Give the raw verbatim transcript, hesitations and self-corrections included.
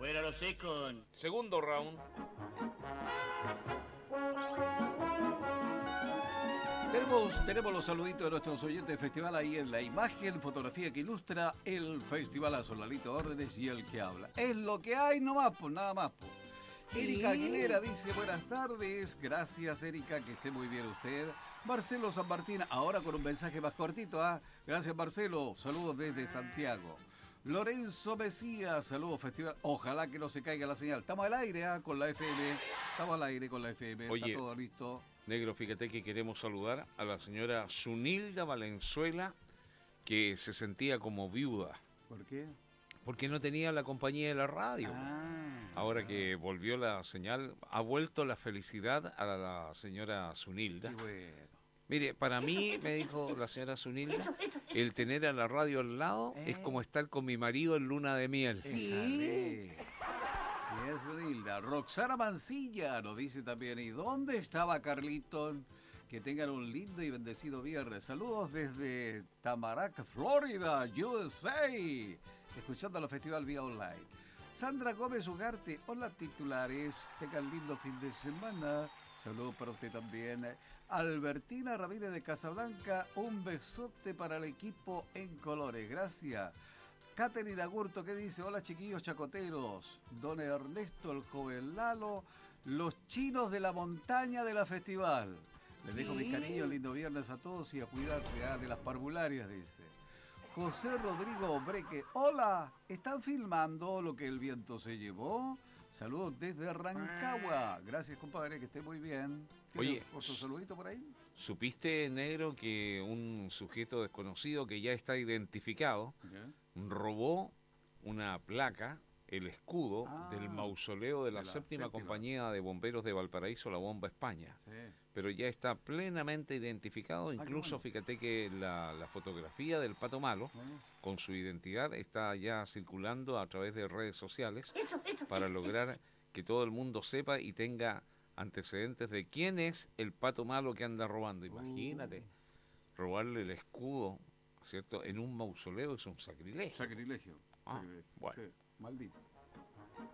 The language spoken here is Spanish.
Fuera los secos. Segundo round. Tenemos, tenemos los saluditos de nuestros oyentes del festival ahí en la imagen, fotografía que ilustra el festivalazo, Lalito Órdenes y el que habla. Es lo que hay nomás, pues nada más, pues. Erika Aguilera dice buenas tardes, gracias Erika, que esté muy bien usted. Marcelo San Martín, ahora con un mensaje más cortito, ¿ah? Gracias Marcelo, saludos desde Santiago. Lorenzo Mesías, saludos festival, ojalá que no se caiga la señal. Estamos al aire, ¿ah? Con la F M, estamos al aire con la F M, Oye, está todo listo. Negro, fíjate que queremos saludar a la señora Zunilda Valenzuela, que se sentía como viuda. ¿Por qué? Porque no tenía la compañía de la radio. Ah, Ahora que volvió la señal, ha vuelto la felicidad a la, la señora Zunilda. qué bueno. Mire, para mí, me dijo la señora Zunilda, el tener a la radio al lado ¿Eh? es como estar con mi marido en luna de miel. Déjale. Bien, Zunilda. Roxana Mancilla nos dice también, ¿y dónde estaba Carliton? Que tengan un lindo y bendecido viernes. Saludos desde Tamarack, Florida, U S A. Escuchando el festival vía online. Sandra Gómez Ugarte, hola titulares, tengan lindo fin de semana. Saludos para usted también. Albertina Ramírez de Casablanca, un besote para el equipo en colores. Gracias. Catherine Agurto, ¿qué dice? Hola chiquillos chacoteros. Don Ernesto, el joven Lalo, los chinos de la montaña de la festival. Les dejo mis cariños, lindo viernes a todos y a cuidarse ah, de las parvularias, dice. José Rodrigo Breque, hola, ¿están filmando lo que el viento se llevó? Saludos desde Rancagua. Gracias, compadre, que esté muy bien. Oye, ¿otro saludito por ahí? ¿Supiste, Negro, que un sujeto desconocido que ya está identificado ¿Ya? robó una placa, el escudo Ah, del mausoleo de la, de la séptima, séptima compañía de bomberos de Valparaíso, la Bomba España? Sí. Pero ya está plenamente identificado, incluso bueno. fíjate que la, la fotografía del Pato Malo, Bueno. con su identidad, está ya circulando a través de redes sociales para lograr que todo el mundo sepa y tenga antecedentes de quién es el Pato Malo que anda robando. Imagínate, Uh. robarle el escudo, ¿cierto?, en un mausoleo es un sacrilegio. Sacrilegio. Ah, Sacrilegio. bueno. Sí, maldito.